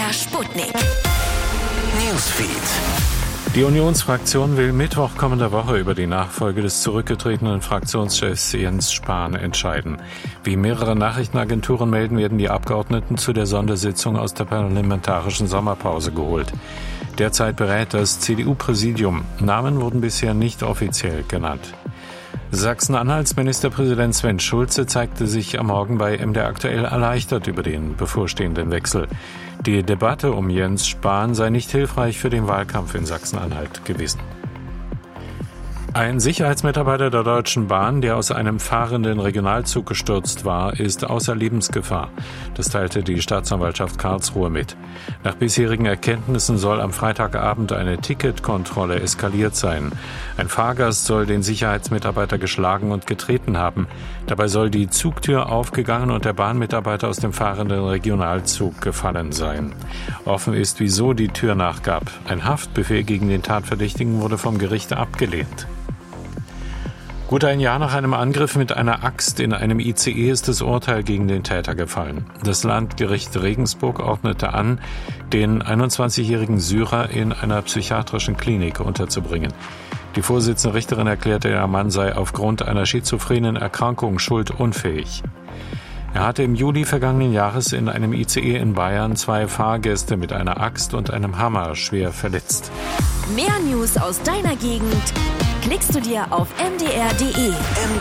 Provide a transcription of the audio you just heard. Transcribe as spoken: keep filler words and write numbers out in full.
der Sputnik. Newsfeed. Die Unionsfraktion will Mittwoch kommender Woche über die Nachfolge des zurückgetretenen Fraktionschefs Jens Spahn entscheiden. Wie mehrere Nachrichtenagenturen melden, werden die Abgeordneten zu der Sondersitzung aus der parlamentarischen Sommerpause geholt. Derzeit berät das C D U-Präsidium. Namen wurden bisher nicht offiziell genannt. Sachsen-Anhalts Ministerpräsident Sven Schulze zeigte sich am Morgen bei M D R aktuell erleichtert über den bevorstehenden Wechsel. Die Debatte um Jens Spahn sei nicht hilfreich für den Wahlkampf in Sachsen-Anhalt gewesen. Ein Sicherheitsmitarbeiter der Deutschen Bahn, der aus einem fahrenden Regionalzug gestürzt war, ist außer Lebensgefahr. Das teilte die Staatsanwaltschaft Karlsruhe mit. Nach bisherigen Erkenntnissen soll am Freitagabend eine Ticketkontrolle eskaliert sein. Ein Fahrgast soll den Sicherheitsmitarbeiter geschlagen und getreten haben. Dabei soll die Zugtür aufgegangen und der Bahnmitarbeiter aus dem fahrenden Regionalzug gefallen sein. Offen ist, wieso die Tür nachgab. Ein Haftbefehl gegen den Tatverdächtigen wurde vom Gericht abgelehnt. Gut ein Jahr nach einem Angriff mit einer Axt in einem I C E ist das Urteil gegen den Täter gefallen. Das Landgericht Regensburg ordnete an, den einundzwanzigjährigen Syrer in einer psychiatrischen Klinik unterzubringen. Die Vorsitzende Richterin erklärte, der Mann sei aufgrund einer schizophrenen Erkrankung schuldunfähig. Er hatte im Juli vergangenen Jahres in einem I C E in Bayern zwei Fahrgäste mit einer Axt und einem Hammer schwer verletzt. Mehr News aus deiner Gegend klickst du dir auf m d r punkt d e.